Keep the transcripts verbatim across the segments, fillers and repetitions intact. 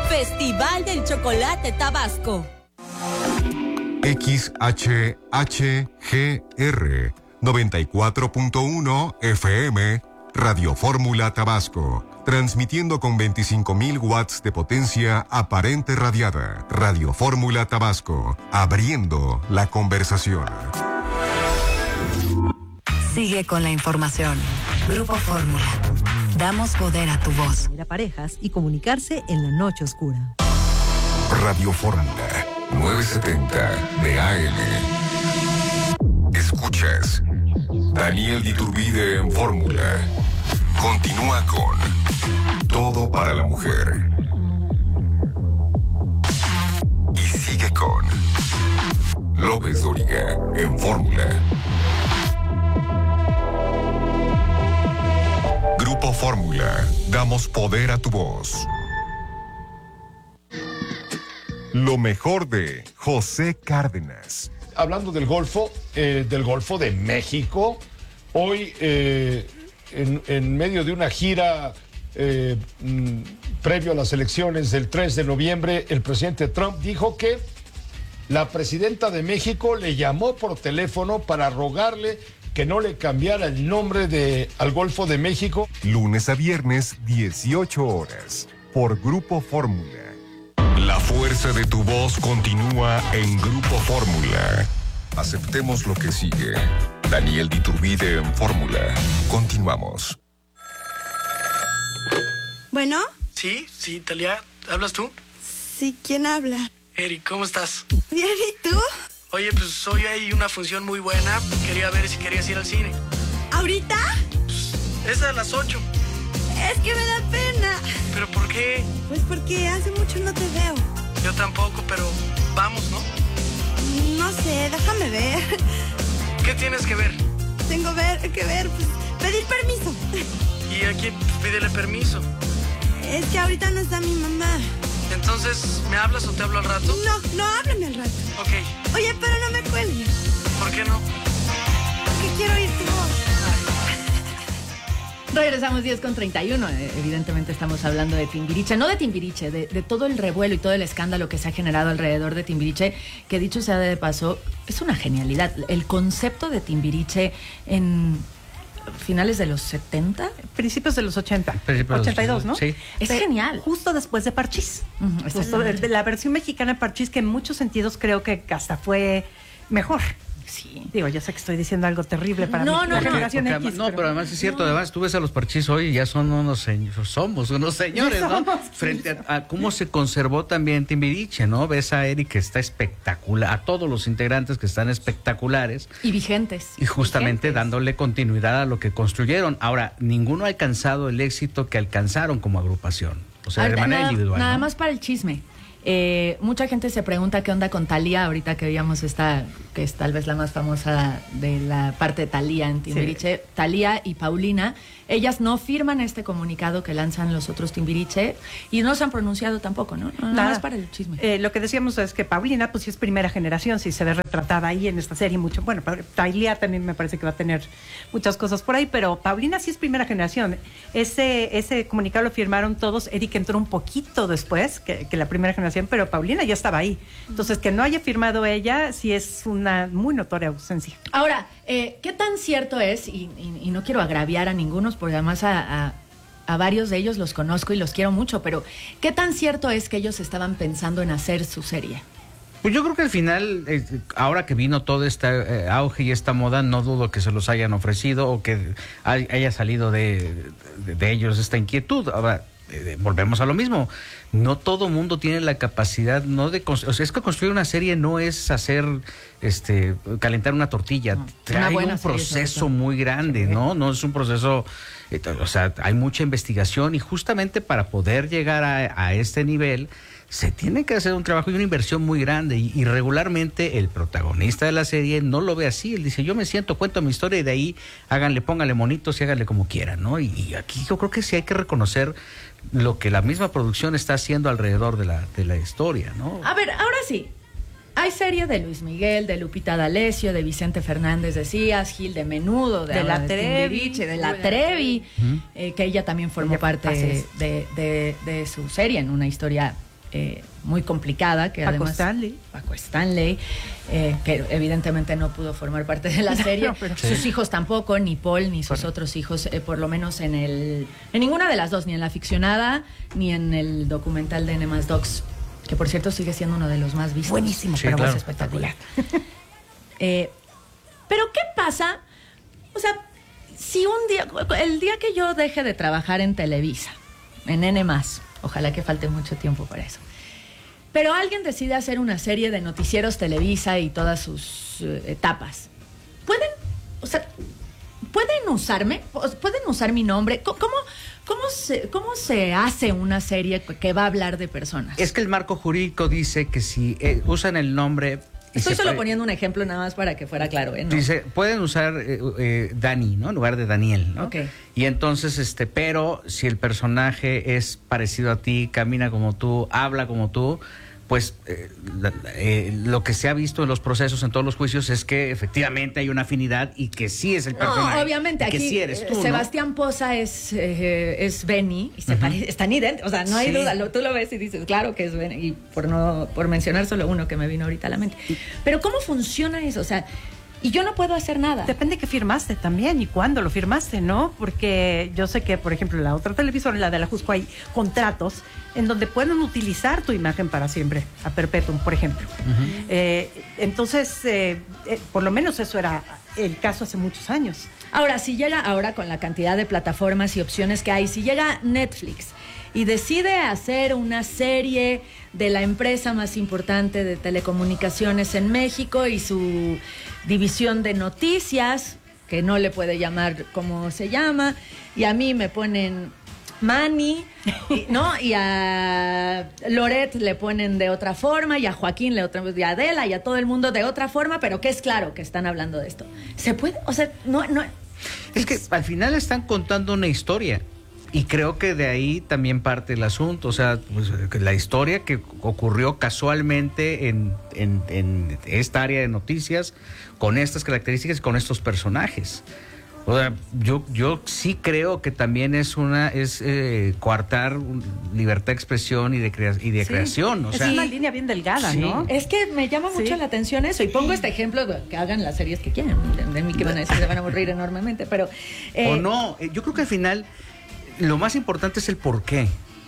Festival del Chocolate Tabasco. X H H G R noventa y cuatro punto uno F M, Radio Fórmula Tabasco, transmitiendo con veinticinco mil watts de potencia aparente radiada. Radio Fórmula Tabasco, abriendo la conversación. Sigue con la información. Grupo Fórmula. Damos poder a tu voz. Ir a parejas y comunicarse en la noche oscura. Radio Fórmula novecientos setenta de A M. Escuchas Daniel Iturbide en Fórmula. Continúa con Todo para la Mujer. Y sigue con López Dóriga en Fórmula. Grupo Fórmula. Damos poder a tu voz. Lo mejor de José Cárdenas. Hablando del Golfo, eh, del Golfo de México, hoy eh, en, en medio de una gira eh, mm, previo a las elecciones del tres de noviembre, el presidente Trump dijo que la presidenta de México le llamó por teléfono para rogarle que no le cambiara el nombre de, al Golfo de México. Lunes a viernes, dieciocho horas, por Grupo Fórmula. La fuerza de tu voz continúa en Grupo Fórmula. Aceptemos lo que sigue. Daniel Iturbide en Fórmula. Continuamos. Bueno. Sí, sí, Talia, ¿hablas tú? Sí, ¿quién habla? Eric, ¿cómo estás? Bien, ¿y tú? Oye, pues hoy hay una función muy buena. Quería ver si querías ir al cine. ¿Ahorita? Pues, es a las ocho. Es que me da pena. ¿Pero por qué? Pues porque hace mucho no te veo. Yo tampoco, pero vamos, ¿no? No sé, déjame ver. ¿Qué tienes que ver? Tengo ver, que ver, pues, pedir permiso. ¿Y a quién pídele permiso? Es que ahorita no está mi mamá. Entonces, ¿me hablas o te hablo al rato? No, no, háblame al rato. Ok. Oye, pero no me cuelgues. ¿Por qué no? Porque quiero oír tu voz. Regresamos diez con treinta y uno. Evidentemente estamos hablando de Timbiriche, no de Timbiriche, de, de todo el revuelo y todo el escándalo que se ha generado alrededor de Timbiriche, que dicho sea de paso, es una genialidad. El concepto de Timbiriche en finales de los setenta, principios de los ochenta, ochenta y dos, ¿no? Sí. Es Pero genial. Justo después de Parchís. Uh-huh, justo de, de la versión mexicana de Parchís, que en muchos sentidos creo que hasta fue mejor. Sí. Digo, yo sé que estoy diciendo algo terrible para no, mi, no, la no, generación porque, X. porque, no, pero, pero además es cierto, no. además tú ves a los Parchís hoy y ya son unos señores, somos unos señores, ¿no? Somos, Frente a, a cómo se conservó también Timbiriche, ¿no? Ves a Eric que está espectacular, a todos los integrantes que están espectaculares. Y vigentes. Y justamente vigentes. dándole continuidad a lo que construyeron. Ahora, ninguno ha alcanzado el éxito que alcanzaron como agrupación, o sea, de Ahorita, manera nada, individual. Nada ¿no? más para el chisme. Eh, mucha gente se pregunta qué onda con Thalía, ahorita que veíamos esta, que es tal vez la más famosa de la parte de Thalía en Timbiriche. Sí. Thalía y Paulina, ellas no firman este comunicado que lanzan los otros Timbiriche y no se han pronunciado tampoco, ¿no? Nada, Nada más para el chisme. Eh, lo que decíamos es que Paulina, pues sí es primera generación, sí se ve retratada ahí en esta serie mucho. Bueno, Thalía también me parece que va a tener muchas cosas por ahí, pero Paulina sí es primera generación. Ese, ese comunicado lo firmaron todos. Eric entró un poquito después que, que la primera generación, pero Paulina ya estaba ahí. Entonces, que no haya firmado ella sí es una muy notoria ausencia. Ahora, eh, ¿qué tan cierto es? Y, y, y no quiero agraviar a ninguno, porque además a, a, a varios de ellos los conozco y los quiero mucho, pero ¿qué tan cierto es que ellos estaban pensando en hacer su serie? Pues yo creo que al final, eh, ahora que vino todo este eh, auge y esta moda, no dudo que se los hayan ofrecido o que hay, haya salido de, de, de ellos esta inquietud. Ahora, eh, volvemos a lo mismo. No todo mundo tiene la capacidad, no de, o sea, es que construir una serie no es hacer, este, calentar una tortilla. No, Trae una un proceso serie, muy grande, sí. ¿no? No es un proceso, eh, o sea, hay mucha investigación y justamente para poder llegar a, a este nivel se tiene que hacer un trabajo y una inversión muy grande y, y regularmente el protagonista de la serie no lo ve así. Él dice, yo me siento, cuento mi historia y de ahí háganle, pónganle monitos y háganle como quieran, ¿no? Y, y aquí yo creo que sí hay que reconocer lo que la misma producción está haciendo alrededor de la, de la historia, ¿no? A ver, ahora sí. Hay serie de Luis Miguel, de Lupita D'Alessio, de Vicente Fernández, decías, Gil de Menudo, de, de la de Trevi, Timbiriche, de la Trevi, uh-huh. eh, que ella también formó ella parte de, de, de, de su serie en una historia eh, muy complicada. Que Paco además, Stanley. Paco Stanley, eh, que evidentemente no pudo formar parte de la serie. No, pero- Sus Sí. hijos tampoco, ni Paul, ni sus Correcto. otros hijos, eh, por lo menos en el en ninguna de las dos, ni en la ficcionada, ni en el documental de N más Docs, que por cierto sigue siendo uno de los más vistos. Buenísimo, Sí, pero claro. es espectacular. Eh, pero ¿qué pasa? O sea, si un día, el día que yo deje de trabajar en Televisa, en N más, ojalá que falte mucho tiempo para eso, pero alguien decide hacer una serie de noticieros Televisa y todas sus eh, etapas, ¿pueden, o sea, pueden usarme? ¿Pueden usar mi nombre? ¿Cómo, cómo, se, cómo se hace una serie que va a hablar de personas? Es que el marco jurídico dice que si eh, usan el nombre... y Estoy se solo puede- poniendo un ejemplo nada más para que fuera claro, ¿eh? No. Dice, pueden usar eh, eh, Dani, ¿no? En lugar de Daniel, ¿no? Ok. Y entonces, este, pero si el personaje es parecido a ti, camina como tú, habla como tú, pues eh, la- eh, lo que se ha visto en los procesos, en todos los juicios, es que efectivamente hay una afinidad y que sí es el personaje. No, obviamente, y que aquí sí eres tú, eh, ¿no? Sebastián Poza es, eh, es Benny y se pare- están idénticos, o sea, no hay Sí. duda, lo- tú lo ves y dices, claro que es Benny, y por no por mencionar solo uno que me vino ahorita a la mente. Pero ¿cómo funciona eso? O sea, y yo no puedo hacer nada. Depende que firmaste también y cuándo lo firmaste, ¿no? Porque yo sé que, por ejemplo, en la otra televisora, en la de la Jusco, hay contratos en donde pueden utilizar tu imagen para siempre, a perpetuum, por ejemplo. Eh, entonces, eh, eh, por lo menos eso era el caso hace muchos años. Ahora, si llega ahora con la cantidad de plataformas y opciones que hay, si llega Netflix y decide hacer una serie de la empresa más importante de telecomunicaciones en México y su división de noticias, que no le puede llamar como se llama, y a mí me ponen Manny, y- ¿no? Y a Loret le ponen de otra forma, y a Joaquín le otra, y a Adela y a todo el mundo de otra forma, pero que es claro que están hablando de esto. ¿Se puede? O sea, no, no. Es que al final están contando una historia. Y creo que de ahí también parte el asunto. O sea, pues, que la historia que ocurrió casualmente en, en, en esta área de noticias, con estas características y con estos personajes. O sea, yo, yo sí creo que también es una es eh, coartar un- libertad de expresión y de, crea- y de Sí, creación. O es sea, una línea bien delgada, Sí. ¿no? Es que me llama mucho Sí. la atención eso. Y pongo este ejemplo de que hagan las series que quieran. De, de mí que van a decir, se van a aburrir enormemente. Pero. eh, o no, eh, yo creo que al final lo más importante es el porqué.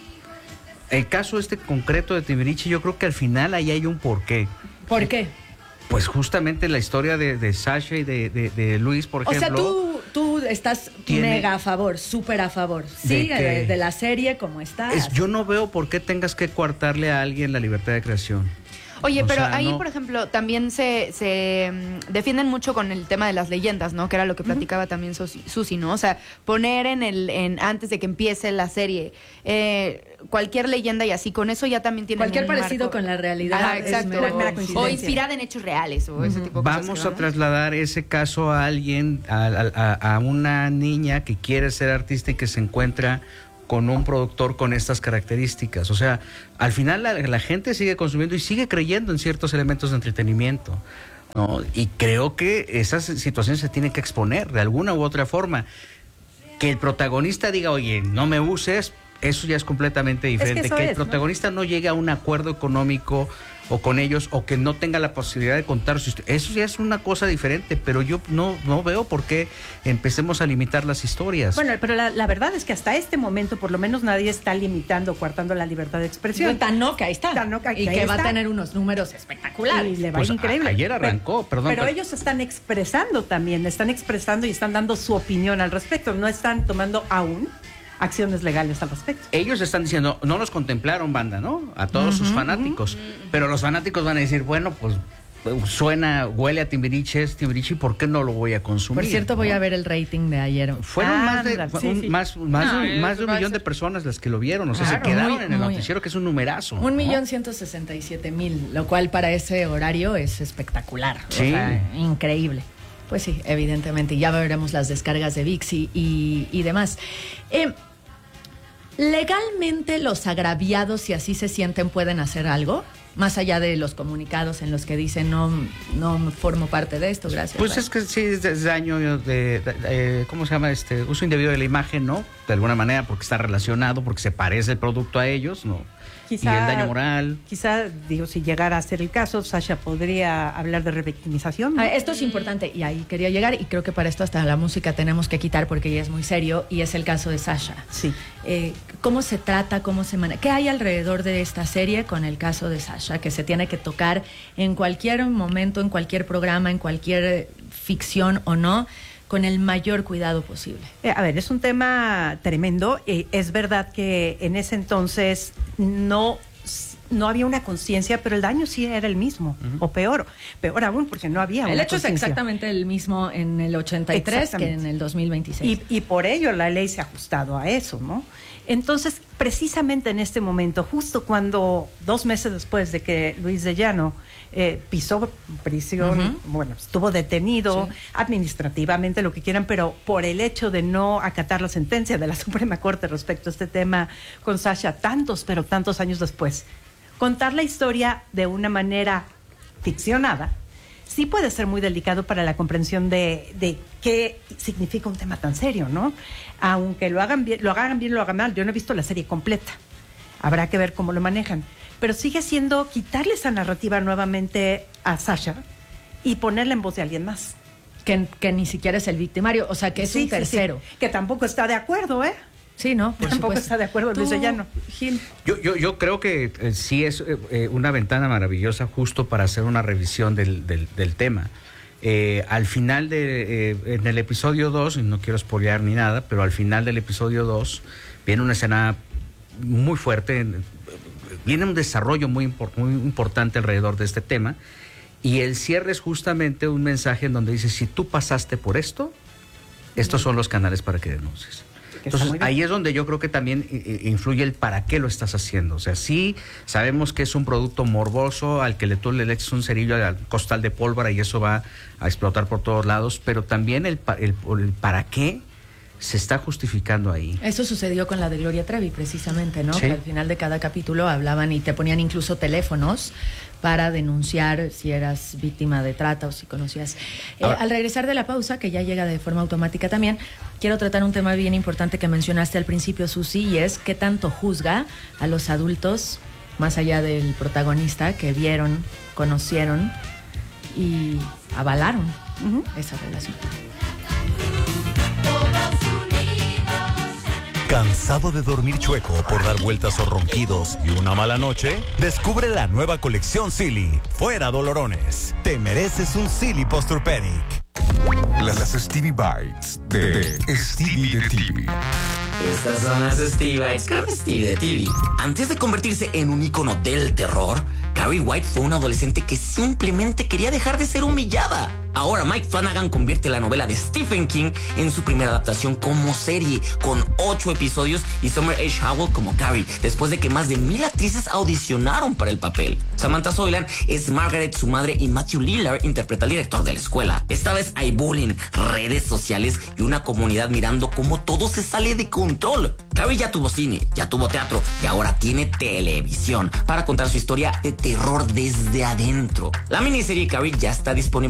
El caso este concreto de Timbiriche, yo creo que al final ahí hay un porqué. ¿Por qué? Pues justamente la historia de, de Sasha y de, de- de Luis, por O ejemplo. sea, tú, tú estás Tiene- mega a favor, súper a favor. Sí, ¿De de, qué? de la serie como está. es- yo no veo por qué tengas que coartarle a alguien la libertad de creación. Oye, O pero sea, ahí, no. por ejemplo, también se, se mm, defienden mucho con el tema de las leyendas, ¿no? Que era lo que platicaba también Susi, Susi, ¿no? O sea, poner en el, en antes de que empiece la serie, eh, cualquier leyenda y así, con eso ya también tiene Cualquier parecido con la realidad Ajá, es exacto. mera o, coincidencia. o inspirada en hechos reales o ese tipo de cosas. Vamos creo, a ¿no? trasladar ese caso a alguien, a, a- a una niña que quiere ser artista y que se encuentra con un productor con estas características. O sea, al final la, la gente sigue consumiendo y sigue creyendo en ciertos elementos de entretenimiento, ¿no? Y creo que esas situaciones se tienen que exponer de alguna u otra forma. Que el protagonista diga, oye, no me uses, eso ya es completamente diferente. eso que el es, ¿no? protagonista ¿no? llegue a un acuerdo económico o con ellos, o que no tenga la posibilidad de contar su historia. Eso ya es una cosa diferente, pero yo no, no veo por qué empecemos a limitar las historias. Bueno, pero la, la verdad es que hasta este momento, por lo menos, nadie está limitando o coartando la libertad de expresión. Tan no, que ahí está. Tan no, que y ahí que va a está. tener unos números espectaculares. Y le va Pues, a ir increíble. a- ayer arrancó, Pero- perdón, Pero pero- ellos están expresando también, están expresando y están dando su opinión al respecto. No están tomando aún acciones legales al respecto. Ellos están diciendo, no los contemplaron, banda, ¿no? A todos sus fanáticos. Pero los fanáticos van a decir, bueno, pues suena, huele a Timbiriche, es Timbiriche, ¿por qué no lo voy a consumir? Por cierto, voy ¿no? a ver el rating de ayer. Fueron más de, Ándale, sí, un- sí. más, más, No, de, es- más de un va a millón ser- de personas las que lo vieron. O sea, Claro, se quedaron muy- en el muy- noticiero, que es un numerazo. Un ¿no? millón ciento sesenta y siete mil, lo cual para ese horario es espectacular. Sí. O sea, increíble. Pues sí, evidentemente. Ya veremos las descargas de ViX y, y, y demás. Eh, ¿Legalmente los agraviados, si así se sienten, pueden hacer algo? más allá de los comunicados en los que dicen no, no formo parte de esto, gracias. Pues bye. es que sí, es daño de, de, de, de, ¿cómo se llama? Este uso indebido de la imagen, ¿no? De alguna manera, porque está relacionado, porque se parece el producto a ellos, ¿no? Quizá, y el daño moral. Quizá, digo, si llegara a ser el caso, Sasha podría hablar de revictimización, ¿no? Ah, esto es importante y ahí quería llegar y creo que para esto hasta la música tenemos que quitar porque ya es muy serio y es el caso de Sasha. Sí. Eh, ¿Cómo se trata, cómo se maneja? ¿Qué hay alrededor de esta serie con el caso de Sasha que se tiene que tocar en cualquier momento, en cualquier programa, en cualquier ficción o no? Con el mayor cuidado posible. Eh, a ver, es un tema tremendo. Eh, es verdad que en ese entonces no, no había una conciencia, pero el daño sí era el mismo, uh-huh. o peor, peor aún, porque no había el una hecho es exactamente el mismo en el ochenta y tres que en el dos mil veintiséis. Y, y por ello la ley se ha ajustado a eso, ¿no? Entonces, precisamente en este momento, justo cuando, dos meses después de que Luis de Llano eh, pisó prisión, uh-huh. bueno, estuvo detenido sí. administrativamente, lo que quieran, pero por el hecho de no acatar la sentencia de la Suprema Corte respecto a este tema con Sasha, tantos, pero tantos años después, contar la historia de una manera ficcionada, sí puede ser muy delicado para la comprensión de, de qué significa un tema tan serio, ¿no? Aunque lo hagan bien, lo hagan bien, lo hagan mal. Yo no he visto la serie completa. Habrá que ver cómo lo manejan. Pero sigue siendo quitarle esa narrativa nuevamente a Sasha y ponerla en voz de alguien más. Que, que ni siquiera es el victimario, o sea, que es sí, un tercero. Sí, sí. Que tampoco está de acuerdo, ¿eh? Sí, ¿no? Por Tampoco supuesto. está de acuerdo Luis de Llano. Gil. Yo, yo, yo creo que eh, sí es eh, una ventana maravillosa justo para hacer una revisión del, del, del tema. Eh, al final de, eh, en el episodio dos, y no quiero spoilear ni nada, pero al final del episodio dos viene una escena muy fuerte, viene un desarrollo muy, impor- muy importante alrededor de este tema, y el cierre es justamente un mensaje en donde dice, si tú pasaste por esto, estos son los canales para que denuncies. Entonces, ahí es donde yo creo que también influye el para qué lo estás haciendo. O sea, sí sabemos que es un producto morboso al que le, tú le echas un cerillo al costal de pólvora y eso va a explotar por todos lados, pero también el, el, el para qué se está justificando ahí. Eso sucedió con la de Gloria Trevi, precisamente, ¿no? Sí. Que al final de cada capítulo hablaban y te ponían incluso teléfonos para denunciar si eras víctima de trata o si conocías. Eh, al regresar de la pausa, que ya llega de forma automática también, quiero tratar un tema bien importante que mencionaste al principio, Susi, y es qué tanto juzga a los adultos, más allá del protagonista, que vieron, conocieron y avalaron uh-huh. esa relación. ¿Cansado de dormir chueco por dar vueltas o ronquidos y una mala noche? Descubre la nueva colección Silly. Fuera dolorones. Te mereces un Silly Posturepedic. Las Stevie Bites de Stevie de T V. Estas son las Stevie Bites con Stevie de T V. Antes de convertirse en un ícono del terror, Carrie White fue una adolescente que simplemente quería dejar de ser humillada. Ahora Mike Flanagan convierte la novela de Stephen King en su primera adaptación como serie, con ocho episodios y Summer H. Howell como Carrie, después de que más de mil actrices audicionaron para el papel. Samantha Soilan es Margaret, su madre, y Matthew Lillard interpreta al director de la escuela. Esta vez hay bullying, redes sociales y una comunidad mirando cómo todo se sale de control. Carrie ya tuvo cine, ya tuvo teatro y ahora tiene televisión para contar su historia de terror desde adentro. La miniserie Carrie ya está disponible